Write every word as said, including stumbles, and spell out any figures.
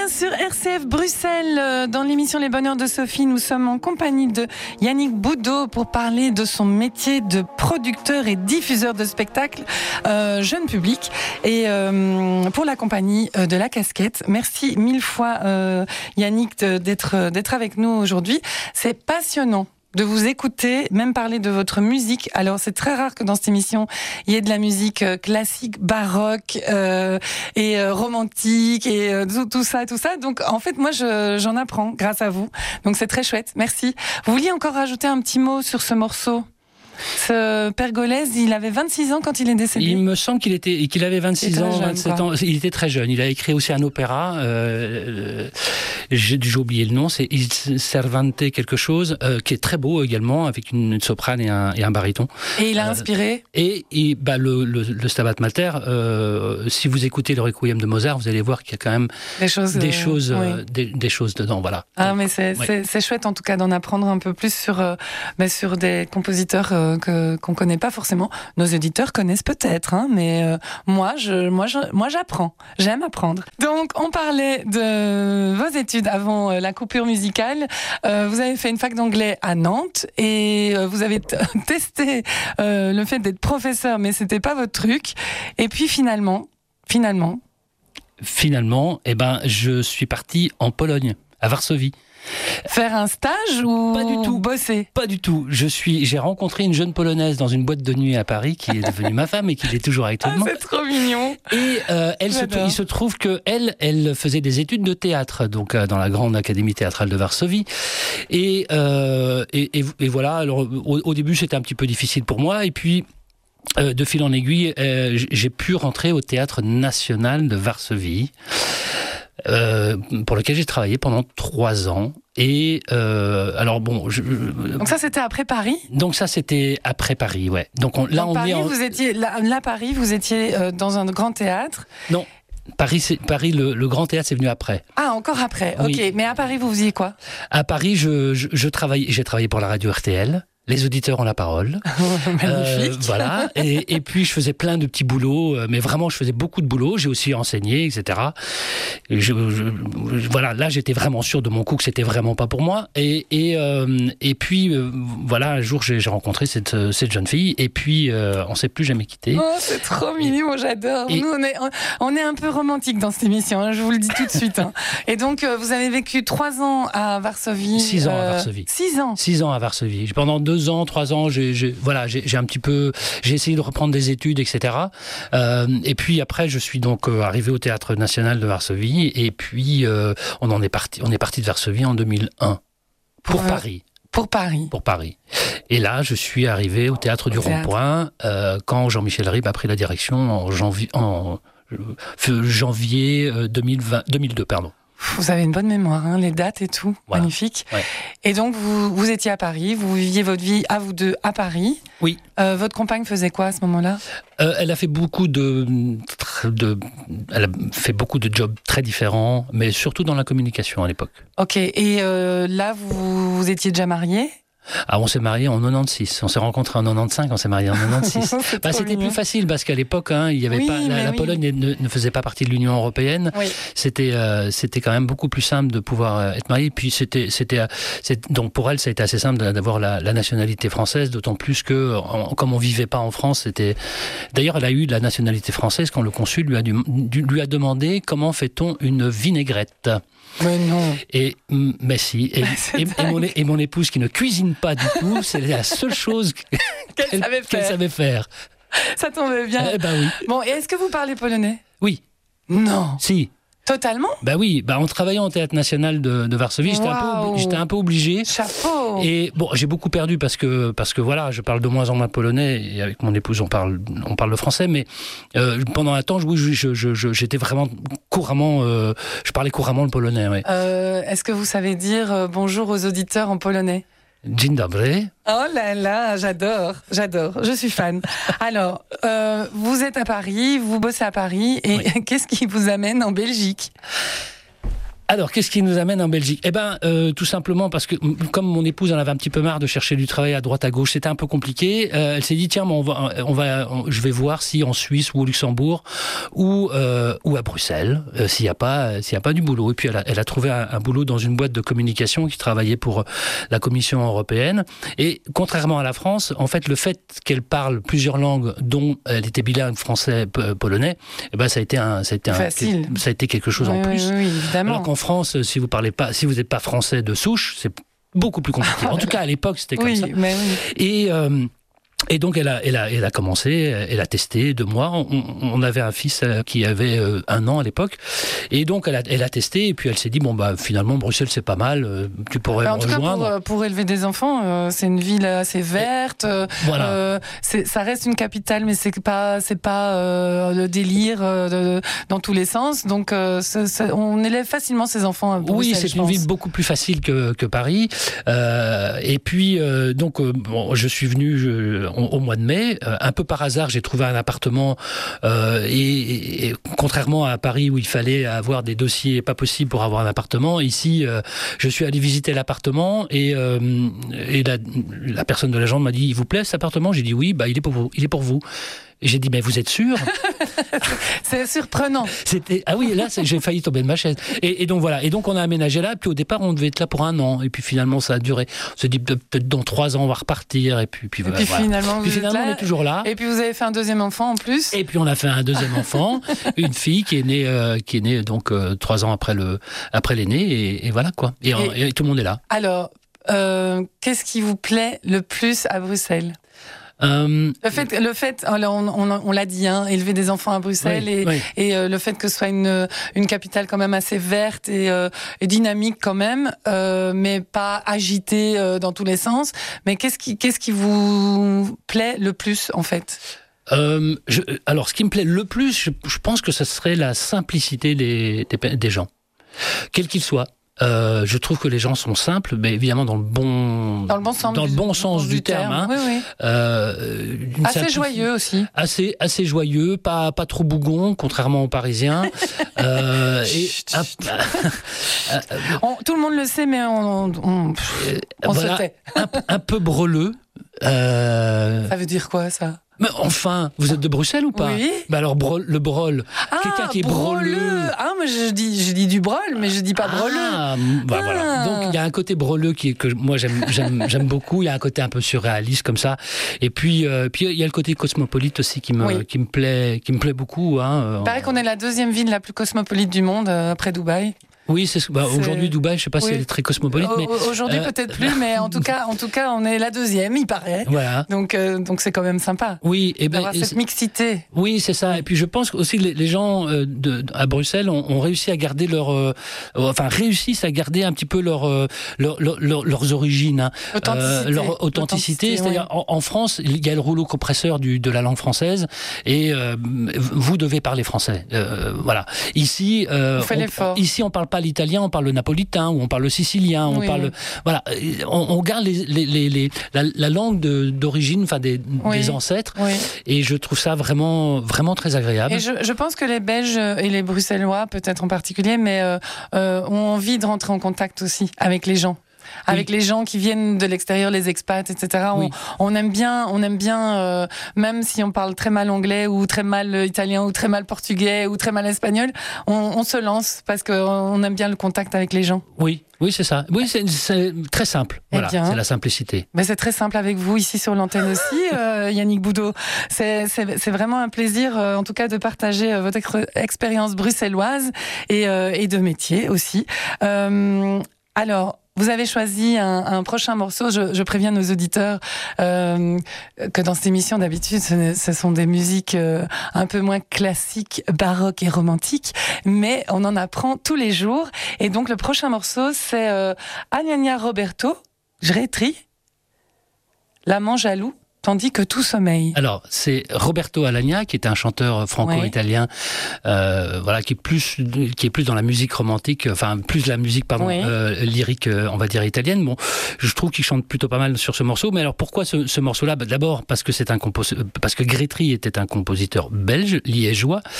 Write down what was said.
bien sur R C F Bruxelles. Dans l'émission Les Bonheurs de Sophie, nous sommes en compagnie de Yannick Boudot pour parler de son métier de producteur et diffuseur de spectacles euh, jeune public et euh, pour la compagnie de La Casquette. Merci mille fois euh, Yannick d'être, d'être avec nous aujourd'hui. C'est passionnant de vous écouter, même parler de votre musique. Alors, c'est très rare que dans cette émission, il y ait de la musique classique, baroque euh, et euh, romantique et euh, tout, tout ça, tout ça. Donc, en fait, moi, je, j'en apprends grâce à vous. Donc, c'est très chouette. Merci. Vous vouliez encore rajouter un petit mot sur ce morceau ? Ce Pergolèse, il avait vingt-six ans quand il est décédé. Il me semble qu'il était, qu'il avait vingt-six ans, jeune, vingt-sept quoi. ans. Il était très jeune. Il a écrit aussi un opéra. Euh, j'ai, j'ai oublié le nom. C'est Il Cervante quelque chose, euh, qui est très beau également, avec une, une soprane et un, et un baryton. Et il a inspiré. Euh, et et bah, le, le, le Stabat Mater. Euh, si vous écoutez le Requiem de Mozart, vous allez voir qu'il y a quand même des choses, des euh, choses, oui. euh, des, des choses dedans. Voilà. Ah, Donc, mais c'est, ouais. c'est, c'est chouette en tout cas d'en apprendre un peu plus sur, euh, bah, sur des compositeurs. Euh, Que, qu'on connaît pas forcément. Nos éditeurs connaissent peut-être, hein, mais euh, moi, je, moi, je, moi, j'apprends. J'aime apprendre. Donc, on parlait de vos études avant euh, la coupure musicale. Euh, vous avez fait une fac d'anglais à Nantes et euh, vous avez t- testé euh, le fait d'être professeur, mais c'était pas votre truc. Et puis finalement, finalement, finalement, eh ben, je suis parti en Pologne, à Varsovie. Faire un stage ou pas du tout. bosser? Pas du tout. Je suis, j'ai rencontré une jeune Polonaise dans une boîte de nuit à Paris qui est devenue ma femme et qui l'est toujours actuellement. Ah, c'est trop mignon. Et euh, elle se, il se trouve que elle, elle faisait des études de théâtre, donc euh, dans la grande académie théâtrale de Varsovie. Et euh, et, et, et voilà. Alors au, au début, c'était un petit peu difficile pour moi, et puis. Euh, de fil en aiguille, euh, j'ai pu rentrer au Théâtre National de Varsovie, euh, pour lequel j'ai travaillé pendant trois ans. Et euh, alors bon, je, donc ça c'était après Paris. Donc ça c'était après Paris, ouais. Donc on, là donc on Paris, est en... vous étiez là, là Paris, vous étiez euh, dans un grand théâtre. Non. Paris, c'est, Paris le, le grand théâtre, c'est venu après. Ah, encore après, oui. Ok. Mais à Paris, vous faisiez quoi ? À Paris, je, je, je travaillais, j'ai travaillé pour la radio R T L. Les auditeurs ont la parole. Magnifique. Euh, voilà. Et, et puis, je faisais plein de petits boulots, mais vraiment, je faisais beaucoup de boulots. J'ai aussi enseigné, et cetera. Et je, je, voilà, là, j'étais vraiment sûr de mon coup que c'était vraiment pas pour moi. Et, et, euh, et puis, euh, voilà, un jour, j'ai, j'ai rencontré cette, cette jeune fille. Et puis, euh, on s'est plus jamais quittés. Oh, c'est trop mignon, moi, j'adore. Et... Nous, on est, on est un peu romantique dans cette émission, hein, je vous le dis tout de suite. Hein. Et donc, euh, vous avez vécu trois ans à Varsovie. Six ans euh, à Varsovie. Six ans. Six ans à Varsovie. Pendant deux Deux ans, trois ans, j'ai, j'ai, voilà, j'ai, j'ai un petit peu, j'ai essayé de reprendre des études, et cetera. Euh, et puis après, je suis donc euh, arrivé au Théâtre National de Varsovie. Et puis, euh, on en est parti, on est parti de Varsovie en deux mille un pour, pour Paris. Pour Paris. Pour Paris. Et là, je suis arrivé au Théâtre du Rond-Point euh, quand Jean-Michel Ribes a pris la direction en janvier, en euh, janvier deux mille vingt, deux mille deux, pardon. Vous avez une bonne mémoire, hein, les dates et tout, voilà. Magnifique. Ouais. Et donc, vous, vous étiez à Paris, vous viviez votre vie à vous deux à Paris. Oui. Euh, votre compagne faisait quoi à ce moment-là ? euh, Elle a fait beaucoup de, de, elle a fait beaucoup de jobs très différents, mais surtout dans la communication à l'époque. Ok. Et euh, là, vous, vous étiez déjà mariés ? Ah, on s'est mariés en quatre-vingt-seize. On s'est rencontrés en quatre-vingt-quinze, on s'est mariés en quatre-vingt-seize. bah, c'était mignon. Plus facile parce qu'à l'époque, hein, il y avait oui, pas la, la oui. Pologne ne, ne faisait pas partie de l'Union européenne. Oui. C'était euh, c'était quand même beaucoup plus simple de pouvoir euh, être marié. Puis c'était c'était c'est, donc pour elle, ça a été assez simple d'avoir la, la nationalité française, d'autant plus que en, comme on vivait pas en France, c'était. D'ailleurs, elle a eu la nationalité française quand le consul lui a du, du, lui a demandé comment fait-on une vinaigrette. Mais non. Et mais si. Et, et, et, mon, et mon épouse qui ne cuisine pas du tout, c'est la seule chose qu'elle, qu'elle, savait, qu'elle faire. savait faire. Ça tombait bien. Eh ben oui. Bon, et est-ce que vous parlez polonais ? Oui. Non. Si. Totalement ? Bah oui, bah en travaillant au Théâtre National de, de Varsovie, j'étais, wow. un peu, j'étais un peu obligé. Chapeau. Et bon, j'ai beaucoup perdu parce que parce que voilà, je parle de moins en moins polonais et avec mon épouse on parle on parle le français, mais euh, pendant un temps, oui, je, je, je, j'étais vraiment couramment, euh, je parlais couramment le polonais. Ouais. Euh, est-ce que vous savez dire euh, bonjour aux auditeurs en polonais ? Dzień dobry. Oh là là, j'adore, j'adore, je suis fan. Alors, euh, vous êtes à Paris, vous bossez à Paris, et oui. Qu'est-ce qui vous amène en Belgique ? Alors, qu'est-ce qui nous amène en Belgique ? Eh ben, euh, tout simplement parce que comme mon épouse en avait un petit peu marre de chercher du travail à droite à gauche, c'était un peu compliqué. Euh, elle s'est dit tiens, on va, on va, on, je vais voir si en Suisse ou au Luxembourg ou euh, ou à Bruxelles, euh, s'il y a pas, s'il y a pas du boulot. Et puis elle a, elle a trouvé un, un boulot dans une boîte de communication qui travaillait pour la Commission européenne. Et contrairement à la France, en fait, le fait qu'elle parle plusieurs langues, dont elle était bilingue français, polonais, eh ben ça a été un, ça a été un, ça a été quelque chose oui, en plus. Oui, oui, évidemment. Alors qu'en France, si vous parlez pas, si vous n'êtes pas français de souche, c'est beaucoup plus compliqué. En tout cas, à l'époque, c'était comme oui, ça. Mais oui. Et euh, Et donc elle a, elle a, elle a commencé, elle a testé deux mois. On, on avait un fils qui avait un an à l'époque, et donc elle a, elle a testé. Et puis elle s'est dit bon bah finalement Bruxelles c'est pas mal, tu pourrais en me tout rejoindre. Cas pour, pour élever des enfants, euh, c'est une ville assez verte. Euh, voilà. Euh, c'est, ça reste une capitale, mais c'est pas, c'est pas euh, le délire euh, de, dans tous les sens. Donc euh, c'est, c'est, on élève facilement ses enfants à Bruxelles. Oui, c'est une pense. ville beaucoup plus facile que, que Paris. Euh, et puis euh, donc euh, bon, je suis venu. Je, au mois de mai, euh, un peu par hasard, j'ai trouvé un appartement euh, et, et, et contrairement à Paris où il fallait avoir des dossiers pas possibles pour avoir un appartement, ici euh, je suis allé visiter l'appartement et, euh, et la, la personne de l'agence m'a dit il vous plaît cet appartement ? J'ai dit oui, bah il est pour vous, il est pour vous. Et j'ai dit mais vous êtes sûr ? C'est surprenant. C'était ah oui là j'ai failli tomber de ma chaise. Et, et donc voilà et donc on a aménagé là. Puis au départ on devait être là pour un an et puis finalement ça a duré. On s'est dit peut-être dans trois ans on va repartir et puis puis, et puis voilà. finalement, puis vous finalement êtes là, on est toujours là. Et puis vous avez fait un deuxième enfant en plus. Et puis on a fait un deuxième enfant, une fille qui est née euh, qui est née donc euh, trois ans après le après l'aîné et, et voilà quoi. Et, et, et tout le monde est là. Alors euh, qu'est-ce qui vous plaît le plus à Bruxelles ? Euh, le fait, le fait, on, on, on l'a dit, hein, élever des enfants à Bruxelles oui, et, oui. et euh, le fait que ce soit une, une capitale quand même assez verte et, euh, et dynamique quand même, euh, mais pas agitée euh, dans tous les sens. Mais qu'est-ce qui, qu'est-ce qui vous plaît le plus en fait ? euh, je, Alors, ce qui me plaît le plus, je, je pense que ce serait la simplicité des, des, des gens, quels qu'ils soient. Euh, je trouve que les gens sont simples, mais évidemment dans le bon, dans le bon sens, dans du, le bon sens du, du terme. terme hein. Oui, oui. Euh, assez joyeux aussi. Assez, assez joyeux, pas, pas trop bougon, contrairement aux Parisiens. euh, et, on, tout le monde le sait, mais on, on, on voilà, se tait. un, un peu breleux. Euh... Ça veut dire quoi ça ? Mais enfin, vous êtes de Bruxelles ou pas ? Oui. Bah alors brol, le brol, ah, quelqu'un qui est broleux. broleux. Ah, mais je dis, je dis du brol, mais je dis pas ah, broleux. Bah ah. Voilà. Donc il y a un côté broleux qui est que moi j'aime, j'aime, j'aime beaucoup. Il y a un côté un peu surréaliste comme ça. Et puis, euh, puis il y a le côté cosmopolite aussi qui me, oui. qui me plaît, qui me plaît beaucoup. Hein. Il paraît qu'on est la deuxième ville la plus cosmopolite du monde euh, après Dubaï. Oui, c'est, bah, c'est... aujourd'hui Dubaï, je sais pas oui. si elle est très cosmopolite, mais aujourd'hui euh... peut-être plus, mais en tout cas, en tout cas, on est la deuxième, il paraît. Voilà. Donc, euh, donc c'est quand même sympa. Oui, et ben d'avoir cette c'est... mixité. Oui, c'est ça. Et puis je pense aussi que les, les gens euh, de, à Bruxelles ont, ont réussi à garder leur, euh, enfin réussissent à garder un petit peu leur, euh, leur, leur, leur leurs origines, hein. Authenticité. Euh, leur authenticité. authenticité c'est-à-dire oui. en, en France, il y a le rouleau compresseur du, de la langue française, et euh, vous devez parler français. Euh, voilà. Ici, euh, on fait l'effort. Ici, on parle pas l'italien, on parle le napolitain, ou on parle le sicilien, on oui, parle, oui. voilà, on, on garde les, les, les, les, la, la langue de, d'origine, enfin des, oui. des ancêtres, oui. et je trouve ça vraiment, vraiment très agréable. Et je, je pense que les Belges et les Bruxellois, peut-être en particulier, mais euh, euh, ont envie de rentrer en contact aussi avec les gens. Avec oui. les gens qui viennent de l'extérieur, les expats, et cetera. Oui. On, on aime bien, on aime bien, euh, même si on parle très mal anglais ou très mal italien ou très mal portugais ou très mal espagnol, on, on se lance parce qu'on aime bien le contact avec les gens. Oui, oui, c'est ça. Oui, c'est, c'est très simple. Eh voilà, bien, c'est la simplicité. Mais c'est très simple avec vous ici sur l'antenne aussi, euh, Yannick Boudot. C'est, c'est, c'est vraiment un plaisir, euh, en tout cas, de partager euh, votre ex- expérience bruxelloise et, euh, et de métier aussi. Euh, alors. Vous avez choisi un, un prochain morceau. Je, je préviens nos auditeurs euh, que dans cette émission, d'habitude, ce, ce sont des musiques euh, un peu moins classiques, baroques et romantiques, mais on en apprend tous les jours. Et donc, le prochain morceau, c'est euh, Agnagna Roberto, je rétrie, L'amant jaloux, tandis que tout sommeille. Alors, c'est Roberto Alagna, qui est un chanteur franco-italien, ouais. euh, voilà, qui est plus, qui est plus dans la musique romantique, enfin, plus la musique, pardon, ouais. euh, lyrique, on va dire italienne. Bon, je trouve qu'il chante plutôt pas mal sur ce morceau. Mais alors, pourquoi ce, ce morceau-là ? Bah, d'abord, parce que c'est un compos- parce que Grétry était un compositeur belge, liégeois,